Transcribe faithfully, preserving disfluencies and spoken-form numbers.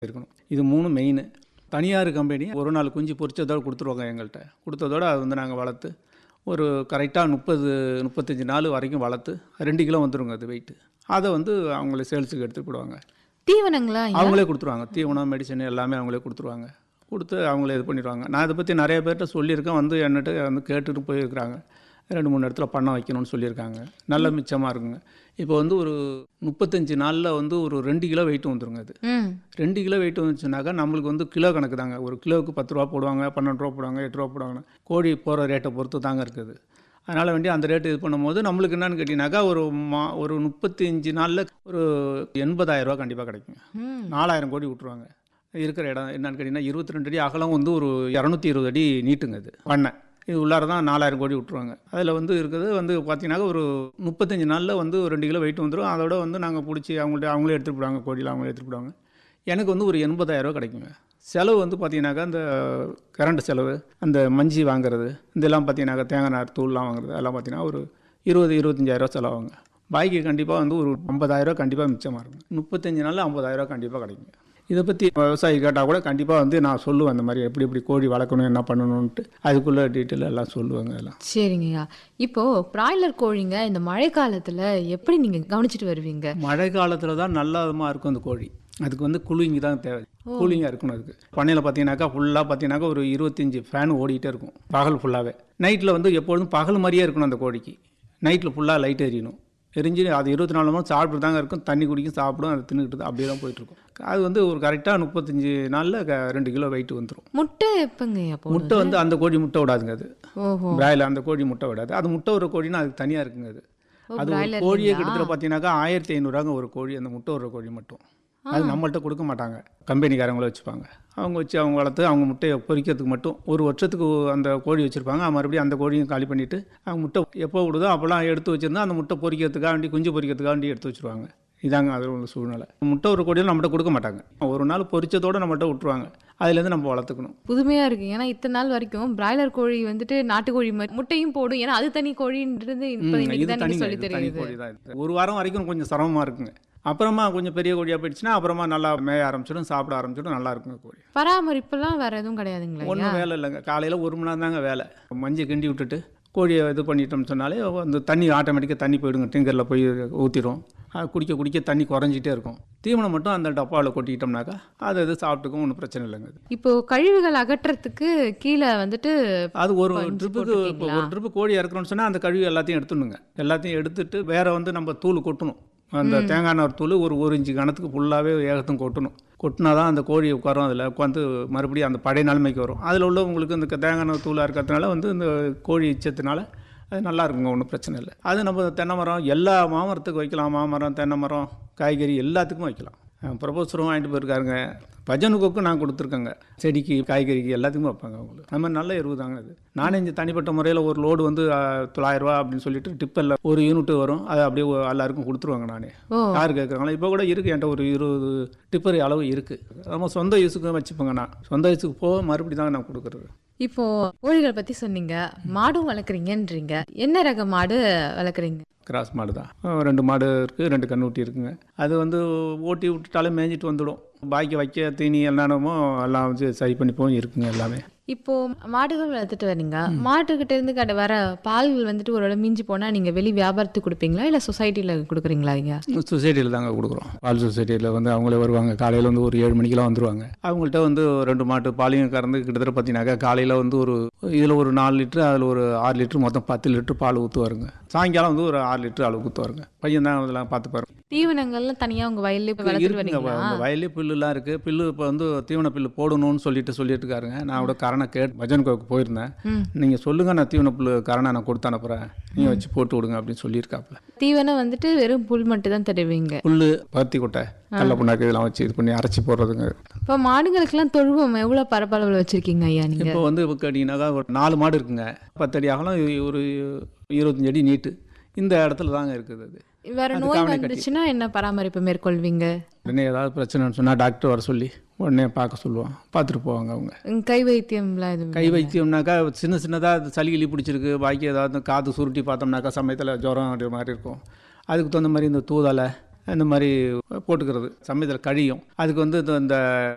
இருக்கணும். இது மூணு மெயின். தனியார் கம்பெனி ஒரு நாள் குஞ்சு பொரிச்சதோட கொடுத்துருவாங்க எங்கள்கிட்ட. கொடுத்ததோட அது வந்து நாங்கள் வளர்த்து ஒரு கரெக்டாக முப்பது முப்பத்தஞ்சு நாள் வரைக்கும் வளர்த்து ரெண்டு கிலோ வந்துருங்க அது வெயிட்டு. அதை வந்து அவங்களே சேல்ஸுக்கு எடுத்துகிட்டு போடுவாங்க. தீவனங்களா அவங்களே கொடுத்துருவாங்க. தீவனம், மெடிசன் எல்லாமே அவங்களே கொடுத்துருவாங்க. கொடுத்து அவங்களே இது பண்ணிடுவாங்க. நான் இதை பற்றி நிறைய பேர்கிட்ட சொல்லியிருக்கேன். வந்து என்கிட்ட வந்து கேட்டுட்டு போயிருக்கிறாங்க. ரெண்டு மூணு இடத்துல பண்ண வைக்கணும்னு சொல்லியிருக்காங்க. நல்ல மிச்சமாக இருக்குங்க. இப்போ வந்து ஒரு முப்பத்தஞ்சு நாளில் வந்து ஒரு ரெண்டு கிலோ வெயிட் வந்துருங்க. அது ரெண்டு கிலோ வெயிட் வந்துச்சுனாக்கா நம்மளுக்கு வந்து கிலோ கணக்கு தாங்க. ஒரு கிலோவுக்கு பத்து ரூபா போடுவாங்க, பன்னெண்டு ரூபா போடுவாங்க, எட்டு ரூபா போடுவாங்க. கோழி போகிற ரேட்டை பொறுத்து தாங்க இருக்குது. அதனால் வேண்டி அந்த ரேட்டு இது பண்ணும்போது நம்மளுக்கு என்னன்னு கேட்டிங்கனாக்கா ஒரு மா ஒரு முப்பத்தஞ்சு நாளில் ஒரு எண்பதாயிரரூவா கண்டிப்பாக கிடைக்குங்க. நாலாயிரம் கோடி விட்ருவாங்க. இருக்கிற இடம் என்னன்னு கேட்டிங்கன்னா இருபத்தி ரெண்டு அடி அகலம் வந்து ஒரு இரநூத்தி இருபது அடி நீட்டுங்க. அது பண்ணை இது உள்ளார தான் நாலாயிரம் கோடி விட்ருவாங்க. அதில் வந்து இருக்கிறது வந்து பார்த்தீங்கன்னாக்கா ஒரு முப்பத்தஞ்சு நாளில் வந்து ஒரு ரெண்டு கிலோ வெயிட் வந்துடும். அதோட வந்து நாங்கள் பிடிச்சி அவங்கள்ட்ட அவங்களே எடுத்துகிட்டு போடுவாங்க. கோழியில் அவங்களே எடுத்துகிட்டு போடுவாங்க. எனக்கு வந்து ஒரு எண்பதாயிரரூவா கிடைக்குங்க. செலவு வந்து பார்த்தீங்கன்னாக்கா இந்த கரண்ட் செலவு, அந்த மஞ்சி வாங்குறது, இதெல்லாம் பார்த்தீங்கன்னாக்கா தேங்காய் நார் தூள்லாம் வாங்குறது, அதெல்லாம் பார்த்தீங்கன்னா ஒரு இருபது இருபத்தஞ்சாயிரரூவா செலவாங்க. பாய்க்கு கண்டிப்பாக வந்து ஒரு ஐம்பதாயிரரூவா கண்டிப்பாக மிச்சமாக இருக்கும். முப்பத்தஞ்சு நாளில் ஐம்பதாயிரரூவா கண்டிப்பாக கிடைக்குங்க. இதை பற்றி விவசாயி கேட்டால் கூட கண்டிப்பாக வந்து நான் சொல்லுவேன். அந்த மாதிரி எப்படி எப்படி கோழி வளர்க்கணும், என்ன பண்ணணுன்ட்டு அதுக்குள்ளே டீட்டெயில் எல்லாம் சொல்லுவாங்க. எல்லாம் சரிங்கய்யா. இப்போது பிராய்லர் கோழிங்க இந்த மழை காலத்தில் எப்படி நீங்கள் கவனிச்சிட்டு வருவீங்க? மழை காலத்தில் தான் நல்லதமாக இருக்கும் அந்த கோழி. அதுக்கு வந்து கூலிங் தான் தேவை. கூலிங்காக இருக்கணும். அதுக்கு பண்ணையில் பார்த்தீங்கன்னாக்கா ஃபுல்லாக பார்த்தீங்கன்னாக்கா ஒரு இருபத்தஞ்சி ஃபேன் ஓடிக்கிட்டே இருக்கும் பகல் ஃபுல்லாகவே. நைட்டில் வந்து எப்பொழுதும் பகல் மாதிரியே இருக்கணும் அந்த கோழிக்கு. நைட்டில் ஃபுல்லாக லைட் எரியணும். எரிஞ்சு அது இருபத்தி நாலு மணி சாப்பிட்டு தாங்க இருக்கும். தண்ணி குடிக்கும், சாப்பிடும், அதை தின்னுக்கிட்டு அப்படியே தான் போயிட்டுருக்கும். அது வந்து ஒரு கரெக்டாக முப்பத்தஞ்சு நாளில் ரெண்டு கிலோ வெயிட் வந்துடும். முட்டை எப்போங்கய்யா? முட்டை வந்து அந்த கோழி முட்டை விடாதுங்க. அது ஓஹோ, பிராயில் அந்த கோழி முட்டை விடாது. அது முட்டை ஒரு கோழின்னா அதுக்கு தனியாக இருக்குங்க. அது அது ஒரு கோழியை கிட்டத்தட்ட பார்த்தீங்கன்னாக்கா ஆயிரத்தி ஐநூறுவாங்க ஒரு கோழி. அந்த முட்டை ஒரு கோழி மட்டும் அது நம்மள்கிட்ட கொடுக்க மாட்டாங்க. கம்பெனிக்காரங்கள வச்சுப்பாங்க. அவங்க வச்சு அவங்க வளர்த்து அவங்க முட்டையை பொரிக்கிறதுக்கு மட்டும் ஒரு வருஷத்துக்கு அந்த கோழி வச்சுருப்பாங்க. மறுபடியும் அந்த கோழியும் காலி பண்ணிவிட்டு அவங்க முட்டை எப்போ விடுதோ அப்போல்லாம் எடுத்து வச்சுருந்தா அந்த முட்டை பொரிக்கிறதுக்காக வேண்டி குஞ்சு பொரிக்கிறதுக்காக வேண்டி எடுத்து வச்சுருவாங்க. இதாங்க அது உள்ள சூழ்நிலை. முட்டை ஒரு கோழியில் நம்மகிட்ட கொடுக்க மாட்டாங்க. ஒரு நாள் பொரிச்சதோடு நம்மகிட்ட விட்டுருவாங்க. அதுலேருந்து நம்ம வளர்த்துக்கணும். புதுமையாக இருக்குது. ஏன்னா இத்தனை நாள் வரைக்கும் பிராய்லர் கோழி வந்துட்டு நாட்டுக்கோழி முட்டையும் போடும். ஏன்னா அது தனி கோழின்றது இப்போ தனி சொல்லி தெரியுது. கோழி தான் இது. ஒரு வாரம் வரைக்கும் கொஞ்சம் சிரமமாக இருக்குங்க. அப்புறமா கொஞ்சம் பெரிய கோழியாக போயிடுச்சுன்னா அப்புறமா நல்லா மேய ஆரம்பிச்சிடும், சாப்பிட ஆரம்பிச்சிடும், நல்லா இருக்குங்க கோழி. பராமரிப்புலாம் வேறு எதுவும் கிடையாதுங்களா? ஒன்றும் வேலை இல்லைங்க. காலையில் ஒரு மணி நேரம் தாங்க வேலை. மஞ்சள் கிண்டி விட்டுட்டு கோழியை இது பண்ணிட்டோம்னு சொன்னாலே அந்த தண்ணி ஆட்டோமேட்டிக்காக தண்ணி போயிடுங்க. டிங்கரில் போய் ஊற்றிடும். அது குடிக்க குடிக்க தண்ணி குறைஞ்சிட்டே இருக்கும். தீவனம் மட்டும் அந்த டப்பாவில் கொட்டிக்கிட்டோம்னாக்கா அது இது சாப்பிட்டுக்கும் ஒன்றும் பிரச்சனை இல்லைங்க. இப்போது கழிவுகள் அகற்றத்துக்கு கீழே வந்துட்டு அது ஒரு ட்ரிப்புக்கு இப்போ ஒரு ட்ரிப்பு கோழி இறக்கணும்னு சொன்னால் அந்த கழிவு எல்லாத்தையும் எடுத்துடணுங்க. எல்லாத்தையும் எடுத்துட்டு வேறு வந்து நம்ம தூள் கொட்டணும். அந்த தேங்காய் நார் தூள் ஒரு ஒரு இன்ச்சு கணத்துக்கு ஃபுல்லாகவே ஏகத்தும் கொட்டணும். கொட்டினா தான் அந்த கோழி உட்காரும். அதில் உட்காந்து மறுபடியும் அந்த பழைய நிலைமைக்கு வரும். அதில் உள்ள உங்களுக்கு இந்த தேங்காய் நார் தூளாக இருக்கிறதுனால வந்து இந்த கோழி இச்சத்தினால அது நல்லா இருக்குங்க. ஒன்றும் பிரச்சனை இல்லை. அது நம்ம தென்னை மரம் எல்லா மாமரத்துக்கு வைக்கலாம். மாமரம், தென்னை மரம், காய்கறி எல்லாத்துக்கும் வைக்கலாம். ப்ரொபோசரும் வாங்கிட்டு போயிருக்காருங்க. பஜனுக்கும் நான் கொடுத்துருக்கேங்க. செடிக்கு, காய்கறிக்கு எல்லாத்துக்குமே வைப்பாங்க. அவங்களுக்கு நம்ம நல்ல எருவு தாங்க. அது நானே இந்த தனிப்பட்ட முறையில் ஒரு லோடு வந்து தொள்ளாயிரரூவா அப்படின்னு சொல்லிட்டு டிப்பரில் ஒரு யூனிட் வரும். அதை அப்படியே எல்லாருக்கும் கொடுத்துருவாங்க. நானே யார் கேட்குறாங்களா இப்போ கூட இருக்குது. என்கிட்ட ஒரு இருபது டிப்பர் அளவு இருக்குது. நம்ம சொந்த யூஸுக்கு வச்சுப்போங்க. நான் சொந்த யூஸுக்கு போக மறுபடி தாங்க நான் கொடுக்குறது. இப்போ கோழிகள் பற்றி சொன்னீங்க. மாடும் வளர்க்குறீங்கன்றீங்க. என்ன ரக மாடு வளர்க்குறீங்க? கிராஸ் மாடு தான். ரெண்டு மாடு இருக்குது, ரெண்டு கண்ணுட்டி இருக்குங்க. அது வந்து ஓட்டி விட்டுட்டாலே மேய்ஞ்சிட்டு வந்துடும். பாக்கி வைக்க தீனி என்னென்னமோ எல்லாம் வச்சு சரி பண்ணிப்போம் இருக்குங்க எல்லாமே. இப்போ மாடுகள் வளர்த்துட்டு வரீங்க. மாட்டுக்கிட்ட இருந்து கடை வர பால்கள் வந்துட்டு ஒரு மிஞ்சி போனால் நீங்கள் வெளி வியாபாரத்துக்கு கொடுப்பீங்களா இல்லை சொசைட்டியில் கொடுக்குறீங்களா? இங்கே சொசைட்டியில் தாங்க கொடுக்குறோம். பால் சொசைட்டியில் வந்து அவங்களே வருவாங்க. காலையில் வந்து ஒரு ஏழு மணிக்கெலாம் வந்துடுவாங்க. அவங்கள்ட்ட வந்து ரெண்டு மாட்டு பாலையும் கறந்து கிட்டத்தட்ட பார்த்தீங்கன்னாக்கா காலையில் வந்து ஒரு இதில் ஒரு நாலு லிட்ரு, அதில் ஒரு ஆறு லிட்ரு, மொத்தம் பத்து லிட்ரு பால் ஊற்றுவாருங்க. சாயங்காலம் வந்து ஒரு ஆறு லிட்ரு அளவு ஊற்றுவாருங்க. பையன் தான் அதெல்லாம் பார்த்துப்பாரு. தீவனங்கள்லாம் தனியாக உங்கள் வயல்லே வளர்த்துட்டு வயல்லே புல்லுலாம் இருக்குது. புல்லு இப்போ வந்து தீவன புல்லு போடணும்னு சொல்லிட்டு சொல்லிட்டு இருக்காருங்க. நான் கூட கரணை கேட்டு பஜன் கோவுக்கு போயிருந்தேன். நீங்கள் சொல்லுங்கள், நான் தீவன புல்லு கரணை நான் கொடுத்து அனுப்புகிறேன், நீங்கள் வச்சு போட்டு விடுங்க அப்படின்னு சொல்லியிருக்காப்புல. தீவனம் வந்துட்டு வெறும் புல் மட்டும் தான் தருவீங்க? புல், பருத்தி கொட்டை, கடல புண்ணாக்கு இதெல்லாம் வச்சு இது பண்ணி அரைச்சி போடுறதுங்க. இப்போ மாடுகளுக்கெல்லாம் தொழுவம் எவ்வளோ பரப்பளவில் வச்சுருக்கீங்க ஐயா நீங்கள்? இப்போ வந்து இப்போ கேட்டிங்கன்னாக்கா ஒரு நாலு மாடு இருக்குங்க. பத்தடி அகலம், ஒரு இருபத்தஞ்சு அடி நீட்டு. இந்த இடத்துல தாங்க இருக்குது. அது வேறு நோய் வந்துச்சுன்னா என்ன பராமரிப்பு மேற்கொள்வீங்க? உடனே ஏதாவது பிரச்சனைன்னு சொன்னால் டாக்டர் வர சொல்லி உடனே பார்க்க சொல்லுவான். பார்த்துட்டு போவாங்க அவங்க. கை வைத்தியம்லாம் எதுவும்? கை வைத்தியம்னாக்கா சின்ன சின்னதாக சளி கிளி பிடிச்சிருக்கு, பாக்கி ஏதாவது காது சுருட்டி பார்த்தோம்னாக்கா சமயத்தில் ஜுரம் அப்படி மாதிரி இருக்கும். அதுக்கு தகுந்த மாதிரி இந்த தூதலை இந்த மாதிரி போட்டுக்கிறது. சமயத்தில் கழியும். அதுக்கு வந்து இந்த